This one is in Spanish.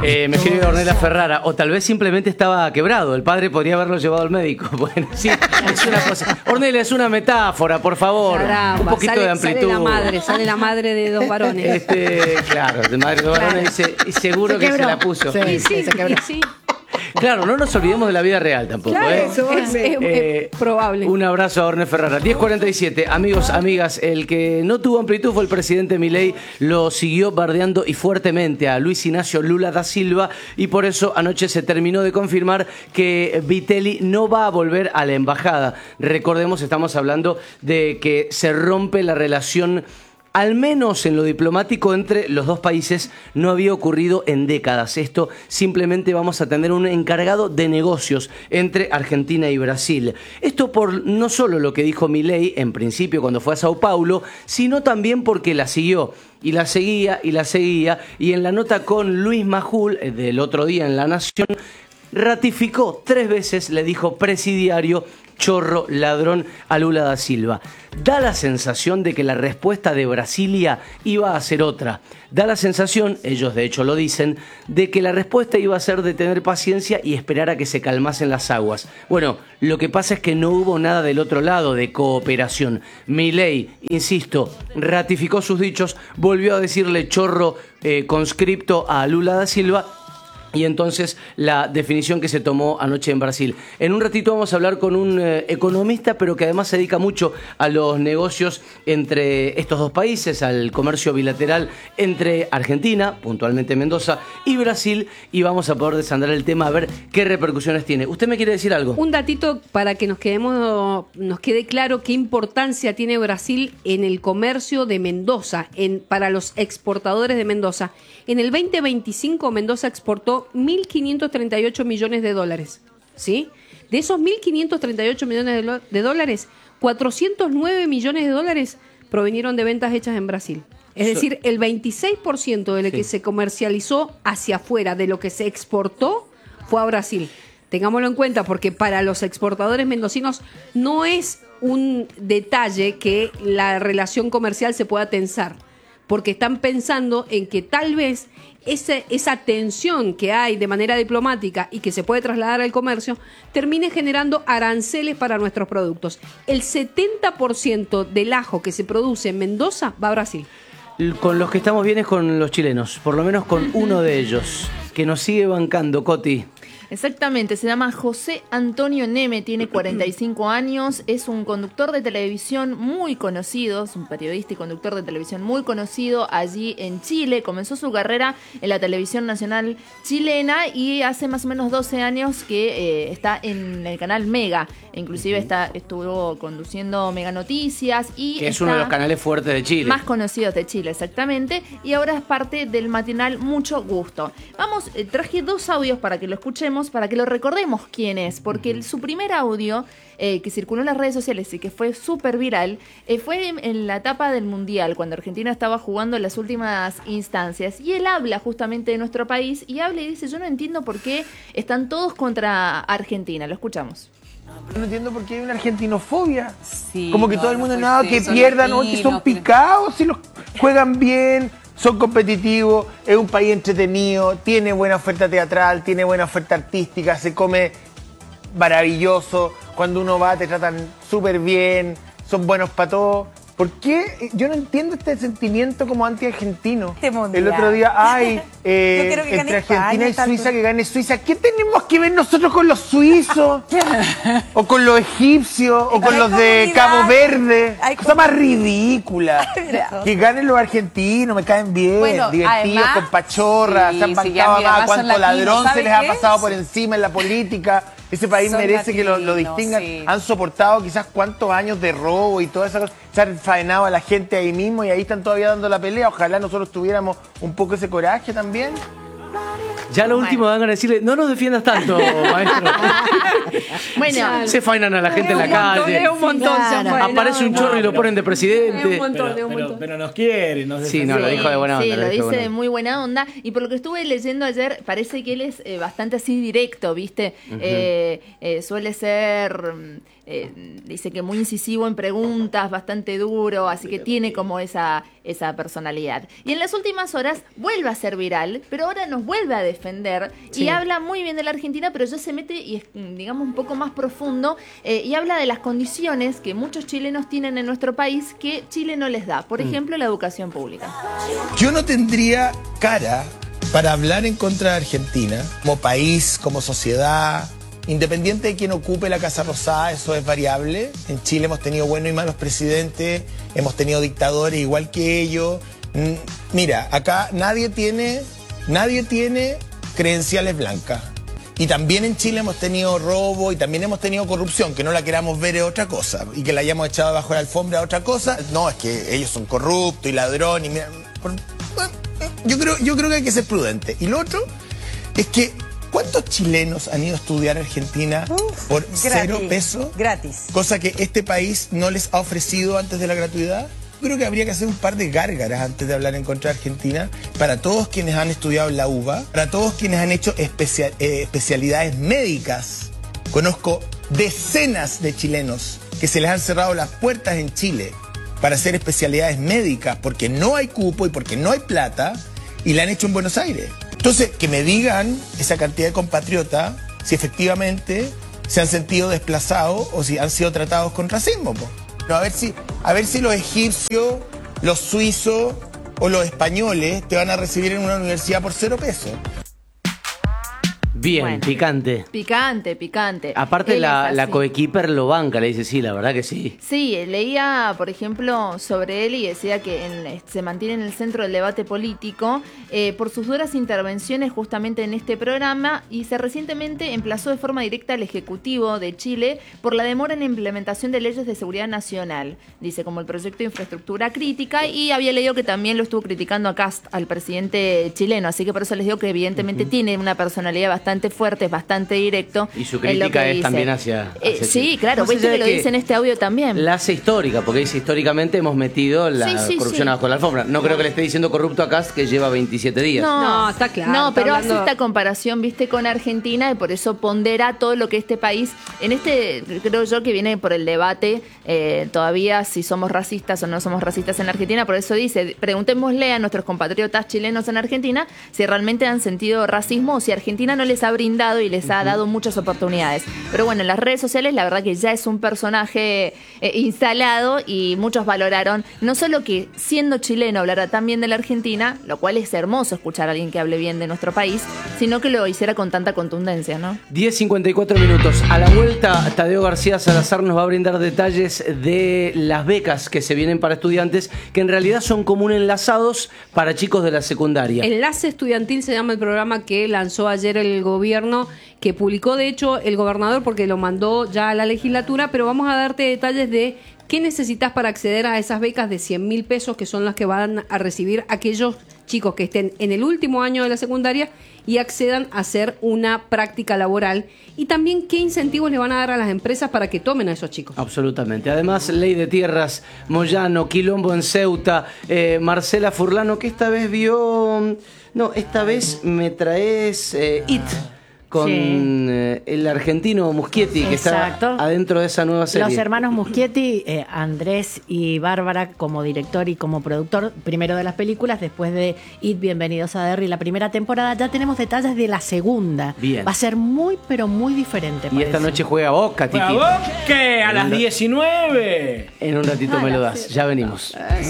Me escribe Ornella Ferrara, o tal vez simplemente estaba quebrado, el padre podría haberlo llevado al médico. Bueno, sí, es una cosa. Ornella, es una metáfora, por favor. Caramba, un poquito de amplitud. Sale la madre de dos varones. Claro, de madre de dos varones, y seguro que se la puso. Sí, se quebró. Sí. Claro, no nos olvidemos de la vida real tampoco. Claro, es probable. Un abrazo a Orne Ferrara. 10:47. Amigos, amigas, el que no tuvo amplitud fue el presidente Milei. Lo siguió bardeando y fuertemente a Luis Ignacio Lula da Silva, y por eso anoche se terminó de confirmar que Vitelli no va a volver a la embajada. Recordemos, estamos hablando de que se rompe la relación, al menos en lo diplomático, entre los dos países. No había ocurrido en décadas. Esto simplemente vamos a tener un encargado de negocios entre Argentina y Brasil. Esto por no solo lo que dijo Milei en principio cuando fue a Sao Paulo, sino también porque la siguió. Y la seguía, y la seguía. Y en la nota con Luis Majul, del otro día en La Nación, ratificó 3 veces, le dijo presidiario, chorro, ladrón a Lula da Silva. Da la sensación de que la respuesta de Brasilia iba a ser otra. Da la sensación, ellos de hecho lo dicen, de que la respuesta iba a ser de tener paciencia y esperar a que se calmasen las aguas. Bueno, lo que pasa es que no hubo nada del otro lado de cooperación. Milei, insisto, ratificó sus dichos, volvió a decirle chorro conscripto a Lula da Silva. Y entonces la definición que se tomó anoche en Brasil. En un ratito vamos a hablar con un economista, pero que además se dedica mucho a los negocios entre estos dos países, al comercio bilateral entre Argentina, puntualmente Mendoza, y Brasil, y vamos a poder desandar el tema a ver qué repercusiones tiene. ¿Usted me quiere decir algo? Un datito para que nos quede claro qué importancia tiene Brasil en el comercio de Mendoza, para los exportadores de Mendoza. En el 2025 Mendoza exportó 1.538 millones de dólares, ¿sí? De esos 1.538 millones de dólares, 409 millones de dólares provinieron de ventas hechas en Brasil. Es decir, el 26% de lo que se comercializó hacia afuera, de lo que se exportó, fue a Brasil. Tengámoslo en cuenta, porque para los exportadores mendocinos no es un detalle que la relación comercial se pueda tensar, porque están pensando en que tal vez esa tensión que hay de manera diplomática y que se puede trasladar al comercio termine generando aranceles para nuestros productos. El 70% del ajo que se produce en Mendoza va a Brasil. Con los que estamos bien es con los chilenos, por lo menos con uno de ellos, que nos sigue bancando, Coti. Exactamente, se llama José Antonio Neme, tiene 45 años, es un conductor de televisión muy conocido, es un periodista y conductor de televisión muy conocido allí en Chile. Comenzó su carrera en la televisión nacional chilena y hace más o menos 12 años que está en el canal Mega. Inclusive estuvo conduciendo Mega Noticias y que es uno de los canales fuertes de Chile. Más conocidos de Chile, exactamente. Y ahora es parte del matinal Mucho Gusto. Traje 2 audios para que lo escuchemos, para que lo recordemos quién es, porque su primer audio que circuló en las redes sociales y que fue súper viral fue en la etapa del Mundial, cuando Argentina estaba jugando en las últimas instancias, y él habla justamente de nuestro país y habla y dice: yo no entiendo por qué están todos contra Argentina. Lo escuchamos. No entiendo por qué hay una argentinofobia. Sí, como que todo el mundo nada que pierdan, o que son picados, si los juegan bien, son competitivos, es un país entretenido, tiene buena oferta teatral, tiene buena oferta artística, se come maravilloso, cuando uno va te tratan súper bien, son buenos para todo. ¿Por qué? Yo no entiendo este sentimiento como anti-argentino. El otro día, entre Argentina y Suiza, que gane Suiza. ¿Qué tenemos que ver nosotros con los suizos? O con los egipcios, o con los de Cabo Verde. Cosa más ridícula. Que ganen los argentinos, me caen bien, bueno, divertidos, además, con pachorras, se han bancado más, cuánto ladrón se les ha pasado por encima en la política. Ese país merece que lo distingan. Sí. Han soportado quizás cuántos años de robo y toda esa cosa. Se han faenado a la gente ahí mismo y ahí están todavía dando la pelea. Ojalá nosotros tuviéramos un poco ese coraje también. Ya lo último van a decirle: no nos defiendas tanto, maestro. Bueno, se faenan a la gente en la calle. Es un montón. Claro. Aparece un chorro y lo ponen de presidente. Pero nos quiere, nos sí, no, lo dijo de buena onda. Sí, lo dice de muy buena onda. Y por lo que estuve leyendo ayer, parece que él es bastante así directo, ¿viste? Suele ser... dice que muy incisivo en preguntas, bastante duro, así que tiene como esa esa personalidad. Y en las últimas horas vuelve a ser viral, pero ahora nos vuelve a defender y habla muy bien de la Argentina, pero ya se mete y es, digamos, un poco más profundo y habla de las condiciones que muchos chilenos tienen en nuestro país que Chile no les da. Por ejemplo, la educación pública. Yo no tendría cara para hablar en contra de Argentina, como país, como sociedad, independiente de quien ocupe la Casa Rosada, eso es variable. En Chile hemos tenido buenos y malos presidentes, hemos tenido dictadores igual que ellos. Mira, acá nadie tiene credenciales blancas. Y también en Chile hemos tenido robo y también hemos tenido corrupción, que no la queramos ver es otra cosa, y que la hayamos echado bajo la alfombra es otra cosa. No, es que ellos son corruptos y ladrones. Y mira, yo creo que hay que ser prudente. Y lo otro es que ¿cuántos chilenos han ido a estudiar a Argentina por gratis, $0? Gratis. Cosa que este país no les ha ofrecido antes de la gratuidad. Creo que habría que hacer un par de gárgaras antes de hablar en contra de Argentina para todos quienes han estudiado en la UBA, para todos quienes han hecho especialidades médicas. Conozco decenas de chilenos que se les han cerrado las puertas en Chile para hacer especialidades médicas porque no hay cupo y porque no hay plata y la han hecho en Buenos Aires. Entonces, que me digan esa cantidad de compatriotas si efectivamente se han sentido desplazados o si han sido tratados con racismo, po. No, a ver si los egipcios, los suizos o los españoles te van a recibir en una universidad por $0. Bien, Bueno. picante. Picante. Aparte Él es la así. coequiper lo banca, le dice, sí, la verdad que sí. Sí, leía, por ejemplo, sobre él y decía que se mantiene en el centro del debate político por sus duras intervenciones justamente en este programa y se recientemente emplazó de forma directa al Ejecutivo de Chile por la demora en la implementación de leyes de seguridad nacional, dice, como el proyecto de infraestructura crítica, y había leído que también lo estuvo criticando a Kast, al presidente chileno, así que por eso les digo que evidentemente tiene una personalidad bastante fuerte, es bastante directo. Y su en lo crítica que es dice. también hacia Sí, Chile. claro, Más viste allá que lo de dice en este audio también. La hace histórica, porque dice históricamente hemos metido la Sí, corrupción sí. abajo de la alfombra. No creo que le esté diciendo corrupto a Kast, que lleva 27 días. No, está claro, No, está pero hablando- hace esta comparación, viste, con Argentina y por eso pondera todo lo que este país, creo yo que viene por el debate todavía si somos racistas o no somos racistas en Argentina. Por eso dice, preguntémosle a nuestros compatriotas chilenos en Argentina si realmente han sentido racismo o si Argentina no les ha brindado y les ha dado muchas oportunidades. Pero bueno, en las redes sociales la verdad que ya es un personaje instalado y muchos valoraron no solo que siendo chileno hablara tan bien de la Argentina, lo cual es hermoso escuchar a alguien que hable bien de nuestro país, sino que lo hiciera con tanta contundencia, ¿no? 10:54 minutos. A la vuelta, Tadeo García Salazar nos va a brindar detalles de las becas que se vienen para estudiantes, que en realidad son como un enlazados para chicos de la secundaria. Enlace Estudiantil se llama el programa que lanzó ayer el gobierno, que publicó de hecho el gobernador porque lo mandó ya a la legislatura, pero vamos a darte detalles de qué necesitas para acceder a esas becas de 100.000 pesos, que son las que van a recibir aquellos chicos que estén en el último año de la secundaria y accedan a hacer una práctica laboral, y también qué incentivos le van a dar a las empresas para que tomen a esos chicos. Absolutamente. Además, Ley de Tierras, Moyano, Quilombo en Ceuta, Marcela Furlano, que esta vez vio... No, esta vez me traes It, con el argentino Muschietti, que Exacto. está adentro de esa nueva serie. Los hermanos Muschietti, Andrés y Bárbara como director y como productor, primero de las películas, después de It, Bienvenidos a Derry, la primera temporada. Ya tenemos detalles de la segunda. Bien. Va a ser muy, pero muy diferente. Y esta parece. noche juega Boca, Titi. ¿A vos qué? A las 19. En un ratito me lo das. Ya venimos.